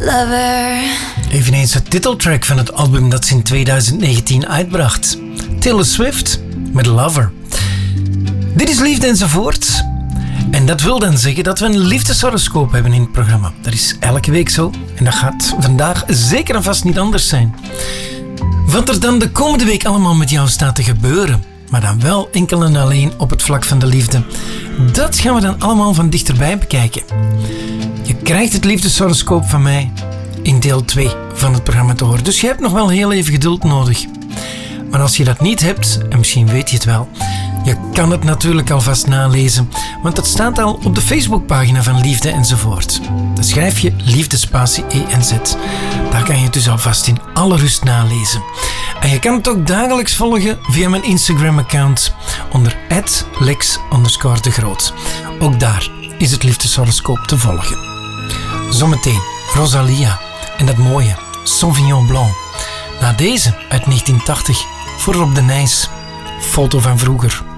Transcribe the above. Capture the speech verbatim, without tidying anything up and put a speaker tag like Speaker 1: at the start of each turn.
Speaker 1: Lover.
Speaker 2: Eveneens de titeltrack van het album dat ze in twintig negentien uitbracht. Taylor Swift met Lover. Dit is Liefde enzovoort. En dat wil dan zeggen dat we een liefdeshoroscoop hebben in het programma. Dat is elke week zo. En dat gaat vandaag zeker en vast niet anders zijn. Wat er dan de komende week allemaal met jou staat te gebeuren, maar dan wel enkel en alleen op het vlak van de liefde, dat gaan we dan allemaal van dichterbij bekijken. Je krijgt het liefdeshoroscoop van mij in deel twee van het programma te horen. Dus je hebt nog wel heel even geduld nodig. Maar als je dat niet hebt, en misschien weet je het wel, je kan het natuurlijk alvast nalezen, want het staat al op de Facebookpagina van Liefde enzovoort. Dan schrijf je Liefde spatie E N Z. Daar kan je het dus alvast in alle rust nalezen. En je kan het ook dagelijks volgen via mijn Instagram-account onder at lex underscore de groot. Ook daar is het liefdeshoroscoop te volgen. Zometeen Rosalia en dat mooie Sauvignon Blanc. Na deze uit negentien tachtig voor Rob de Nijs. Foto van vroeger.